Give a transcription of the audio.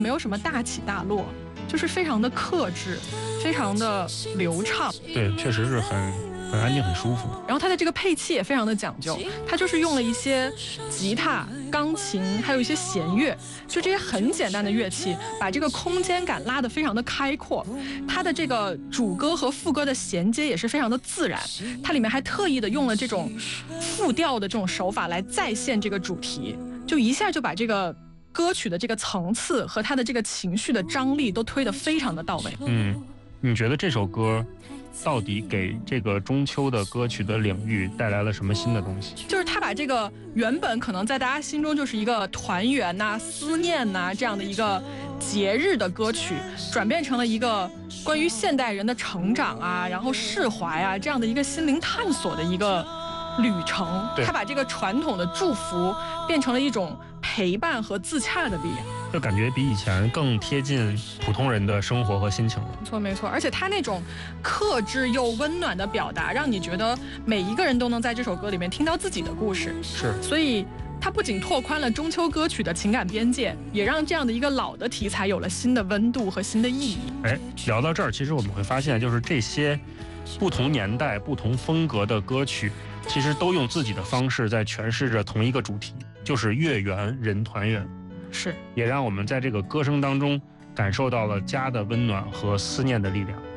没有什么大起大落，就是非常的克制，非常的流畅。 对，确实是很安静，很舒服。 然后它的这个配器也非常的讲究，它就是用了一些吉他、钢琴，还有一些弦乐，就这些很简单的乐器，把这个空间感拉得非常的开阔。它的这个主歌和副歌的衔接也是非常的自然，它里面还特意的用了这种复调的这种手法来再现这个主题，就一下就把这个歌曲的这个层次和它的这个情绪的张力都推得非常的到位。 你觉得这首歌到底给这个中秋的歌曲的领域带来了什么新的东西？ 就是他把这个原本可能在大家心中就是一个团圆呐、思念呐这样的一个节日的歌曲，转变成了一个关于现代人的成长啊，然后释怀啊这样的一个心灵探索的一个旅程。他把这个传统的祝福变成了一种陪伴和自洽的力量， 就感觉比以前更贴近普通人的生活和心情了。 没错，而且他那种克制又温暖的表达，让你觉得每一个人都能在这首歌里面听到自己的故事。 是， 所以它不仅拓宽了中秋歌曲的情感边界，也让这样的一个老的题材有了新的温度和新的意义。 聊到这儿，其实我们会发现，就是这些不同年代、不同风格的歌曲，其实都用自己的方式在诠释着同一个主题，就是月圆人团圆。 是， 也让我们在这个歌声当中感受到了家的温暖和思念的力量。